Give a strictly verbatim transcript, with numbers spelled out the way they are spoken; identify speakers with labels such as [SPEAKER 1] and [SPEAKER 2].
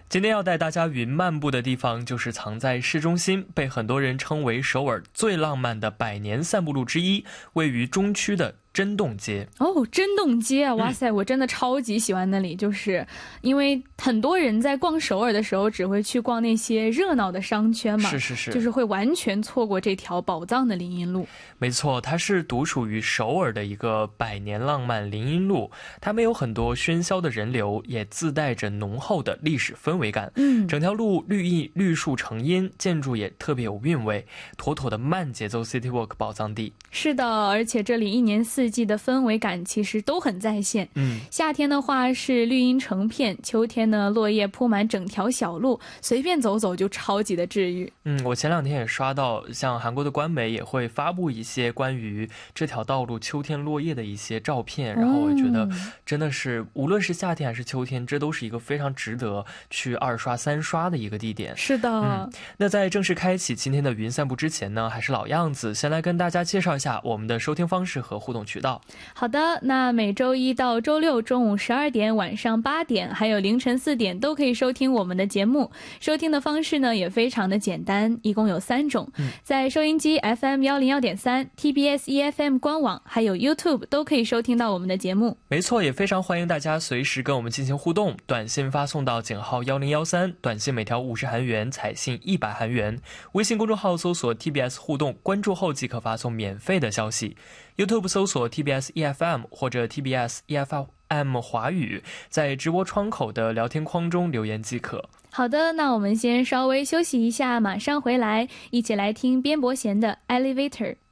[SPEAKER 1] 今天要带大家云漫步的地方就是藏在市中心，被很多人称为首尔最浪漫的百年散步路之一，位于中区的真洞街。
[SPEAKER 2] 哦，真洞街啊，哇塞，我真的超级喜欢那里，就是因为很多人在逛首尔的时候只会去逛那些热闹的商圈嘛，
[SPEAKER 1] 是是是，
[SPEAKER 2] 就是会完全错过这条宝藏的林荫路。
[SPEAKER 1] 没错，它是独属于首尔的一个百年浪漫林荫路，它没有很多喧嚣的人流，也自带着浓厚的历史氛围感。
[SPEAKER 2] 嗯，
[SPEAKER 1] 整条路绿意绿树成荫，建筑也特别有韵味，妥妥的慢节奏 City Walk 宝藏地。
[SPEAKER 2] 是的，而且这里一年四季的氛围感其实都很在线。
[SPEAKER 1] 嗯，
[SPEAKER 2] 夏天的话是绿荫成片，秋天呢落叶铺满整条小路，随便走走就超级的治愈。
[SPEAKER 1] 嗯，我前两天也刷到，像韩国的官媒也会发布一些关于这条道路秋天落叶的一些照片，然后我觉得真的是无论是夏天还是秋天，这都是一个非常值得去二刷三刷的一个地点。
[SPEAKER 2] 是的、
[SPEAKER 1] 嗯、那在正式开启今天的云散步之前呢，还是老样子，先来跟大家介绍一下我们的收听方式和互动渠道。
[SPEAKER 2] 好的，那每周一到周六中午十二点、晚上八点还有凌晨四点都可以收听我们的节目。收听的方式呢也非常的简单，一共有三种、嗯、在收音机 F M 一零一点三、 T B S E F M 官网还有 YouTube 都可以收听到我们的节目。
[SPEAKER 1] 没错，也非常欢迎大家随时跟我们进行互动，短信发送到井号一零一三，短信每条五十韩元，彩信一百韩元。微信公众号搜索 T B S 互动，关注后即可发送免费的消息。 YouTube 搜索 T B S E F M 或者 T B S E F M 华语，在直播窗口的聊天框中留言即可。
[SPEAKER 2] 好的，那我们先稍微休息一下，马上回来，一起来听边伯贤的 Elevator。